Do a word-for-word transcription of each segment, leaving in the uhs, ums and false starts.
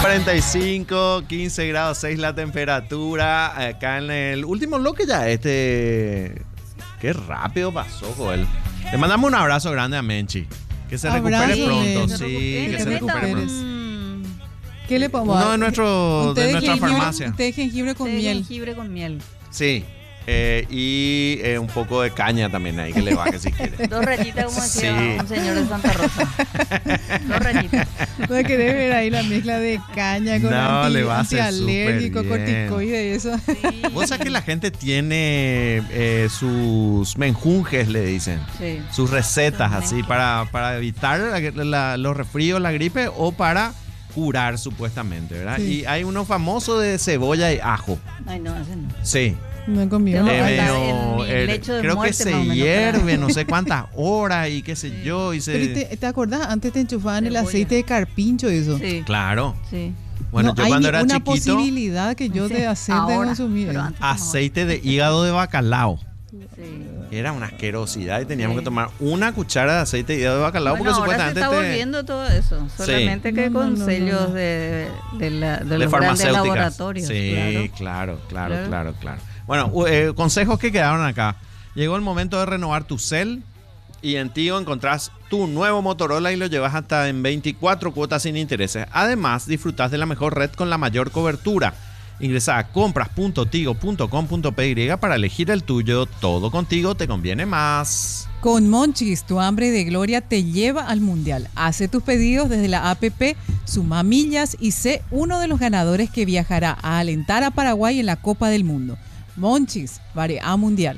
cuarenta y cinco, quince grados seis la temperatura. Acá en el último bloque ya este... Qué rápido pasó, Joel. Le mandamos un abrazo grande a Menchi. Que se Abrazo, recupere pronto. Menchi. Sí, que se recupere pronto. ¿Qué le podemos dar? Uno de, nuestro, de nuestra farmacia. Té de jengibre con té de miel. jengibre con miel. Sí. Eh, y eh, un poco de caña también ahí que le baje si quiere. Dos rayitas, como decía Sí. un señor de Santa Rosa. Dos rayitas. No querés ver ahí la mezcla de caña con No, anti, le va a hacer antialérgico, súper bien. corticoide y eso. Sí. Vos sabés que la gente tiene eh, sus menjunjes, le dicen. Sí. Sus recetas Sus así menjunjes. para, para evitar la- la- los resfríos, la gripe o para curar supuestamente, ¿verdad? Sí. Y hay uno famoso de cebolla y ajo. Ay, no, ese no. Sí. No he comido. No, Eh, está medio- en mi eh, lecho de creo que muerte, se más o menos, hierve para- no sé cuántas horas y qué sé Sí. yo. Y se... Pero ¿y te, ¿te acordás? Antes te enchufaban el Cebolla. aceite de carpincho y eso. Sí, Claro. sí. Bueno, no yo hay cuando ni era una chiquito, posibilidad que yo Sí, de hacer de ahora, consumir. pero antes mejor. aceite de hígado de bacalao. Sí. Era una asquerosidad y teníamos Sí. que tomar una cuchara de aceite de hígado de bacalao Bueno, porque ahora se supuestamente está te- volviendo todo eso. Solamente que No, no, con no, no, sellos no. de, de, la, de de los grandes farmacéuticas. laboratorios. Sí, claro. claro, claro, claro, Claro. claro. Bueno, u- eh, consejos que quedaron acá. Llegó el momento de renovar tu cel y en Tigo encontrás tu nuevo Motorola y lo llevas hasta en veinticuatro cuotas sin intereses. Además, disfrutás de la mejor red con la mayor cobertura. Ingresa a compras punto tigo punto com punto p y para elegir el tuyo. Todo contigo te conviene más. Con Monchis, tu hambre de gloria te lleva al mundial. Hace tus pedidos desde la app, suma millas y sé uno de los ganadores que viajará a alentar a Paraguay en la Copa del Mundo. Monchis, variedad mundial.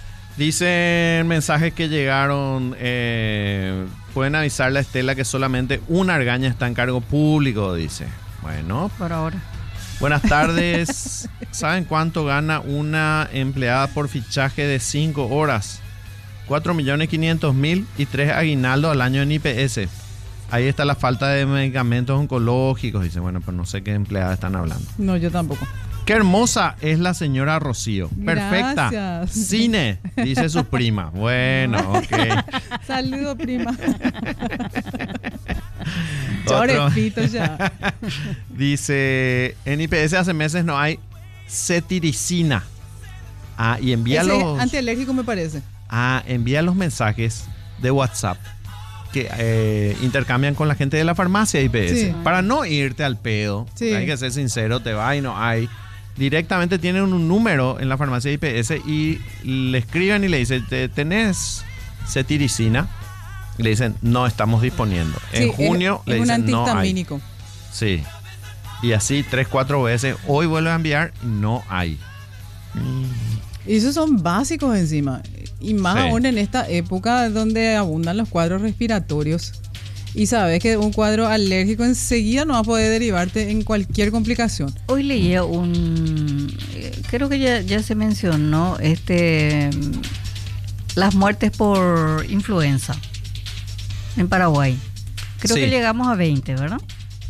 Dicen mensajes que llegaron. eh, pueden avisarle a Estela que solamente una argaña está en cargo público, dice. Bueno, Por ahora. buenas tardes. ¿Saben cuánto gana una empleada por fichaje de cinco horas? cuatro millones quinientos mil y tres aguinaldos al año en I P S. Ahí está la falta de medicamentos oncológicos. Dice, bueno, pues no sé qué empleada están hablando. No, yo tampoco. Qué hermosa es la señora Rocío. Perfecta. Gracias. Cine, dice su prima. Bueno, ok. Saludo, prima. Otro. Chorepito ya. Dice, en I P S hace meses no hay cetiricina. Ah, y envía Ese los, antialérgico me parece. ah, envía los mensajes de WhatsApp que eh, intercambian con la gente de la farmacia I P S. Sí. Para no irte al pedo, Sí. hay que ser sincero, te va y no hay. Directamente tienen un número en la farmacia I P S y le escriben y le dicen, "¿Te- ¿tenés cetiricina?" Y le dicen, no estamos disponiendo. En Sí, junio es, le es un dicen, no hay. antihistamínico. Sí. Y así tres, cuatro veces. Hoy vuelve a enviar y no hay. Y esos son básicos encima. Y más Sí. aún en esta época donde abundan los cuadros respiratorios. Y sabes que un cuadro alérgico enseguida no va a poder derivarte en cualquier complicación. Hoy leía un, eh, creo que ya, ya se mencionó, este, mm, las muertes por influenza en Paraguay. Creo Sí. que llegamos a veinte, ¿verdad?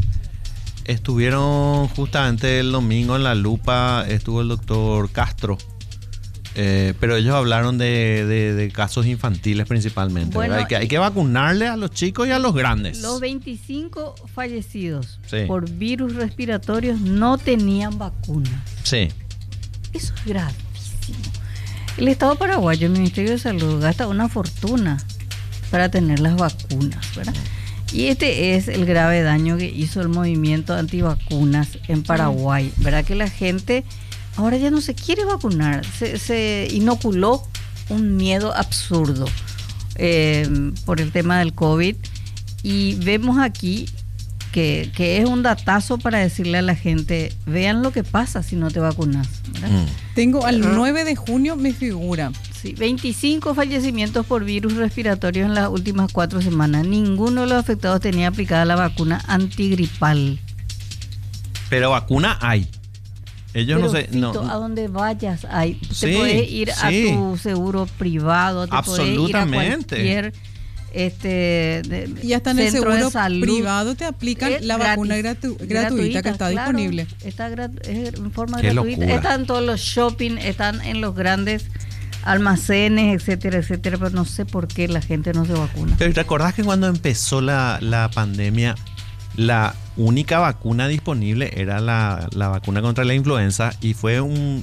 Estuvieron justamente el domingo en la lupa, estuvo el doctor Castro. Eh, pero ellos hablaron de, de- de casos infantiles principalmente. Bueno, ¿verdad? Hay, que, hay que vacunarle a los chicos y a los grandes. Los veinticinco fallecidos Sí. por virus respiratorios no tenían vacuna. Sí. Eso es gravísimo. El Estado paraguayo, el Ministerio de Salud, gasta una fortuna para tener las vacunas, ¿verdad? Y este es el grave daño que hizo el movimiento antivacunas en Paraguay, ¿verdad? Que la gente ahora ya no se quiere vacunar, se, se inoculó un miedo absurdo eh, por el tema del COVID y vemos aquí que, que es un datazo para decirle a la gente, vean lo que pasa si no te vacunas, ¿verdad? Mm. Tengo al Ajá. nueve de junio, me figura. Sí, veinticinco fallecimientos por virus respiratorios en las últimas cuatro semanas. Ninguno de los afectados tenía aplicada la vacuna antigripal. Pero vacuna hay. Ellos Pero, no sé. No, Fito, a donde vayas hay. Sí, te puedes ir a sí. tu seguro privado, te puedes ir a Absolutamente. cualquier este, de- Y hasta en el centro de seguro salud. privado te aplican Es la gratis, vacuna gratu- gratuita, que está claro, disponible. Está grat- es en forma Qué gratuita. locura. Están todos los shopping, están en los grandes almacenes, etcétera, etcétera, pero no sé por qué la gente no se vacuna. Pero ¿te acordás que cuando empezó la, la pandemia la única vacuna disponible era la, la vacuna contra la influenza y fue un,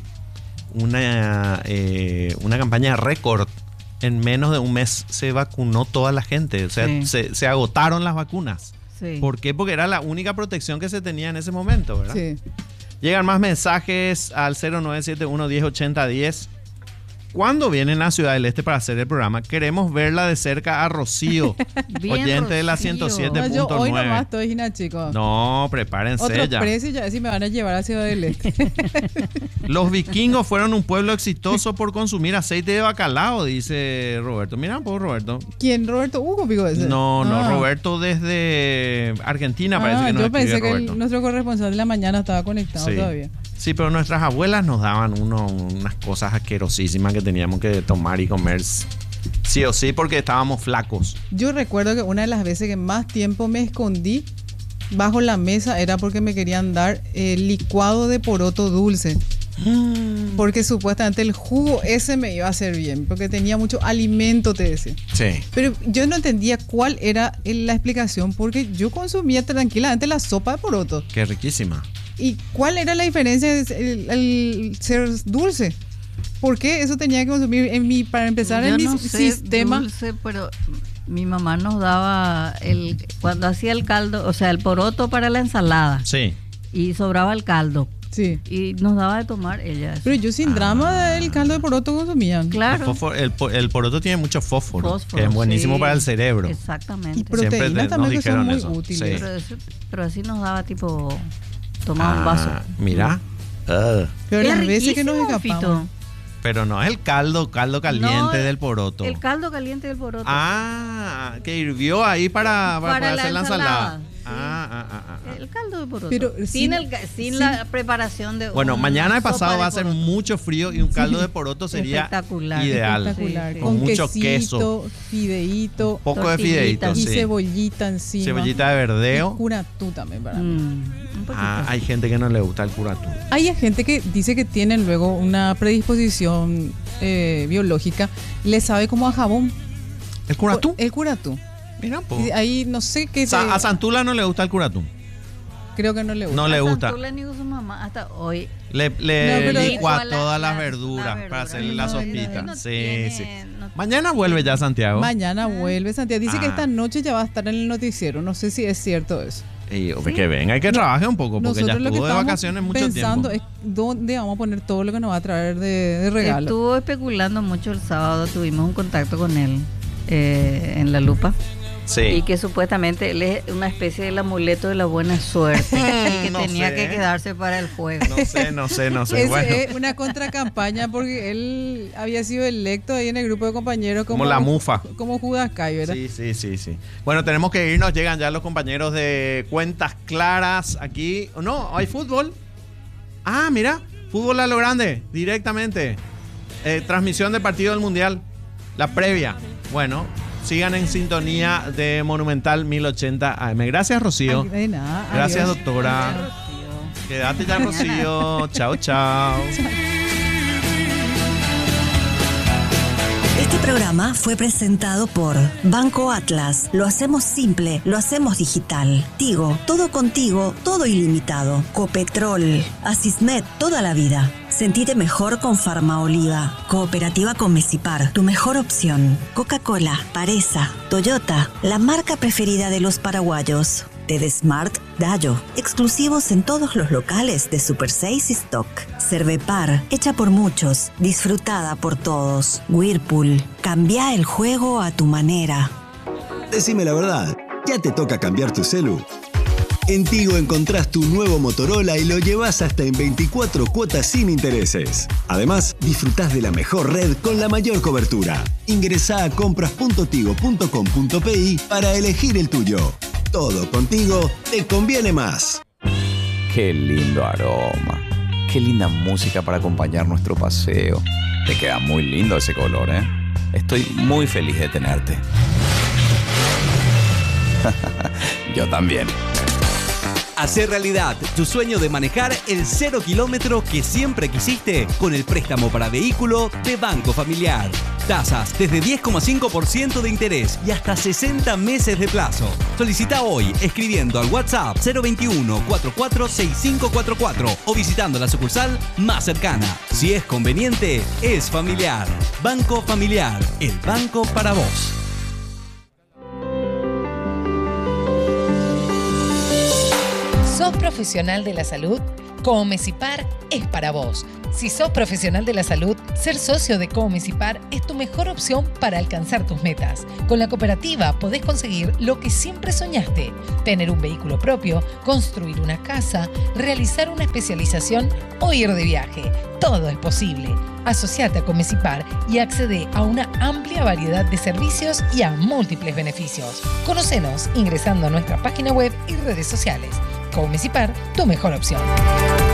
una, eh, una campaña récord. En menos de un mes se vacunó toda la gente, o sea, Sí. se, se agotaron las vacunas. Sí. ¿Por qué? Porque era la única protección que se tenía en ese momento, ¿verdad? Sí. Llegan más mensajes al cero nueve siete uno, uno cero, ocho cero diez. ¿Cuándo vienen a Ciudad del Este para hacer el programa? Queremos verla de cerca a Rocío, Bien, oyente de la Rocío. ciento siete No, yo punto hoy nueve. nomás estoy, Gina, chicos. No, prepárense Otro ya. precio ya si me van a llevar a Ciudad del Este. Los vikingos fueron un pueblo exitoso por consumir aceite de bacalao, dice Roberto. Mira, pues Roberto. ¿Quién? ¿Roberto Hugo, pico ese? No, no, Ah. Roberto desde Argentina parece Ah, que nos yo escribe pensé que Roberto. el- nuestro corresponsal de la mañana estaba conectado Sí. todavía. Sí, pero nuestras abuelas nos daban uno, unas cosas asquerosísimas que teníamos que tomar y comer sí o sí porque estábamos flacos. Yo recuerdo que una de las veces que más tiempo me escondí bajo la mesa era porque me querían dar el licuado de poroto dulce. Porque supuestamente el jugo ese me iba a hacer bien, porque tenía mucho alimento, te decía. Sí. Pero yo no entendía cuál era el- la explicación, porque yo consumía tranquilamente la sopa de poroto. Qué riquísima. ¿Y cuál era la diferencia el, el ser dulce? ¿Por qué eso tenía que consumir en mi, para empezar Yo en mi no sé sistema? dulce, pero mi mamá nos daba el cuando hacía el caldo, o sea, el poroto para la ensalada Sí. y sobraba el caldo Sí. y nos daba de tomar ella. eso. Pero yo sin drama el caldo de poroto consumía. El, Claro. fósforo- el po- el poroto tiene mucho fósforo, Fósforo, que es buenísimo sí. para el cerebro. Exactamente. Y proteínas Siempre te- también nos que son dijeron muy eso. útiles. Sí. pero, eso- pero así nos daba tipo tomaba un vaso. Ah, mira. Ah. Pero Es las veces que nos riquísimo, escapamos. Fito. Pero no es el caldo, caldo caliente No, del poroto. El caldo caliente del poroto. Ah, que hirvió ahí para, para, Para poder la hacer la ensalada. ensalada, sí. Ah, ah, ah, ah, ah. El caldo de poroto. Pero sin sin- el, ca- sin sin- la preparación de Bueno, una mañana de sopa pasado de va a ser poroto. mucho frío y un caldo de poroto sería Espectacular. ideal. Espectacular. Sí, sí. Con, Con mucho quesito, queso. fideíto Poco de Tortillita. fideitos, y sí. cebollita encima. Cebollita de verdeo. Y curatú también para mí. Mm, un poquito. Ah, hay gente que no le gusta el curatú. Hay gente que dice que tienen luego una predisposición eh, biológica, le sabe como a jabón. ¿El curatú? El curatú. Mira, po. Y ahí no sé qué. Sa- te- a Santula no le gusta el curatú. creo que no le gusta. No le A gusta. Santula ni con su mamá hasta hoy. Le, le No, pero- licua Licua la- todas las la- verduras la para verdura. hacerle la No, sopita. no sí, tiene- sí. no- Mañana vuelve ya Santiago. Mañana vuelve Santiago. Dice que Ah. esta noche ya va a estar en el noticiero. No sé si es cierto eso. Y, hombre, que venga y que trabaje un poco, porque ya Nosotros lo que estuvo de estamos vacaciones mucho pensando tiempo. es dónde vamos a poner todo lo que nos va a traer de, de regalo. Estuvo especulando mucho el sábado, tuvimos un contacto con él eh, en La Lupa. Y Sí. que supuestamente él es una especie del amuleto de la buena suerte y que No tenía sé. que quedarse para el fuego. No sé, no sé, no sé. Ese Bueno, es una contracampaña porque él había sido electo ahí en el grupo de compañeros como, como la mufa. como Judas Cay, ¿verdad? Sí, sí, sí, sí. Bueno, tenemos que irnos. Llegan ya los compañeros de Cuentas Claras aquí. No, hay fútbol. Ah, mira. Fútbol a lo grande, directamente. Eh, transmisión del partido del Mundial. La previa. Bueno, sigan en sintonía de Monumental mil ochenta A M. Gracias, Rocío. Ay, de nada, Gracias, adiós. doctora. Quédate ya, Rocío. Chao, chao. Este programa fue presentado por Banco Atlas. Lo hacemos simple, lo hacemos digital. Tigo, todo contigo, todo ilimitado. Copetrol, Asismet, toda la vida. Sentite mejor con Farmaoliva. Cooperativa con Mesipar, tu mejor opción. Coca-Cola, Paresa, Toyota, la marca preferida de los paraguayos. Tedesmart, Dayo, exclusivos en todos los locales de Super seis y Stock. Cervepar, hecha por muchos, disfrutada por todos. Whirlpool, cambia el juego a tu manera. Decime la verdad, ¿ya te toca cambiar tu celu? En Tigo encontrás tu nuevo Motorola y lo llevas hasta en veinticuatro cuotas sin intereses. Además, disfrutás de la mejor red con la mayor cobertura. Ingresá a compras punto tigo punto com punto pi para elegir el tuyo. Todo contigo te conviene más. Qué lindo aroma. Qué linda música para acompañar nuestro paseo. Te queda muy lindo ese color, ¿eh? Estoy muy feliz de tenerte. Yo también. Hacer realidad tu sueño de manejar el cero kilómetro que siempre quisiste con el préstamo para vehículo de Banco Familiar. Tasas desde diez coma cinco por ciento de interés y hasta sesenta meses de plazo. Solicita hoy escribiendo al WhatsApp cero veintiuno, cuarenta y cuatro, sesenta y cinco cuarenta y cuatro o visitando la sucursal más cercana. Si es conveniente, es familiar. Banco Familiar, el banco para vos. ¿Sos profesional de la salud? Comesipar es para vos. Si sos profesional de la salud, ser socio de Comesipar es tu mejor opción para alcanzar tus metas. Con la cooperativa podés conseguir lo que siempre soñaste: tener un vehículo propio, construir una casa, realizar una especialización o ir de viaje. Todo es posible. Asociate a Comesipar y accede a una amplia variedad de servicios y a múltiples beneficios. Conocenos ingresando a nuestra página web y redes sociales. Comesipar, tu mejor opción.